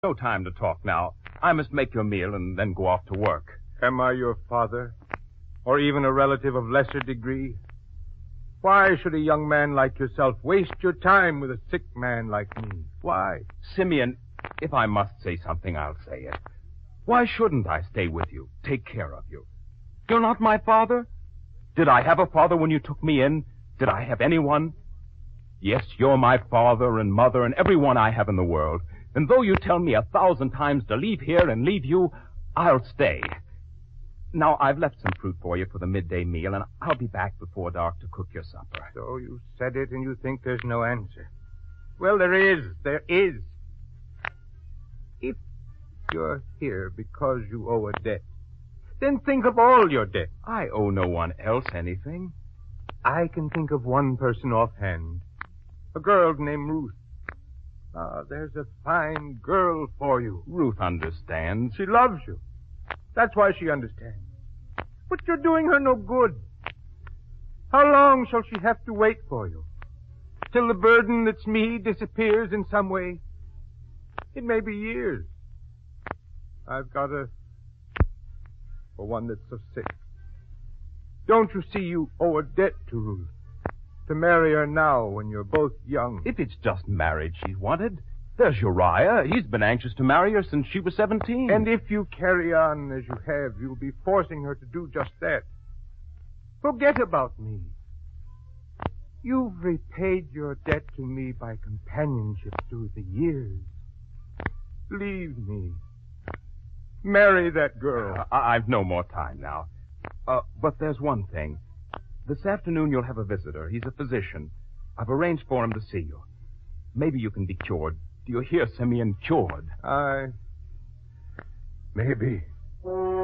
No time to talk now. I must make your meal and then go off to work. Am I your father? Or even a relative of lesser degree? Why should a young man like yourself waste your time with a sick man like me? Why? Simeon, if I must say something, I'll say it. Why shouldn't I stay with you, take care of you? You're not my father? Did I have a father when you took me in? Did I have anyone? Yes, you're my father and mother and everyone I have in the world. And though you tell me 1,000 times to leave here and leave you, I'll stay. Now, I've left some fruit for you for the midday meal, and I'll be back before dark to cook your supper. So you said it and you think there's no answer. Well, there is. There is. If you're here because you owe a debt, then think of all your debts. I owe no one else anything. I can think of one person offhand. A girl named Ruth. Ah, there's a fine girl for you. Ruth understands. She loves you. That's why she understands. But you're doing her no good. How long shall she have to wait for you? Till the burden that's me disappears in some way? It may be years. I've got for one that's so sick. Don't you see you owe a debt to Ruth? To marry her now when you're both young. If it's just marriage she's wanted, there's Uriah. He's been anxious to marry her since she was 17. And if you carry on as you have, you'll be forcing her to do just that. Forget about me. You've repaid your debt to me by companionship through the years. Leave me. Marry that girl. I've no more time now. But there's one thing. This afternoon you'll have a visitor. He's a physician. I've arranged for him to see you. Maybe you can be cured. Do you hear, Simeon? Cured. Maybe.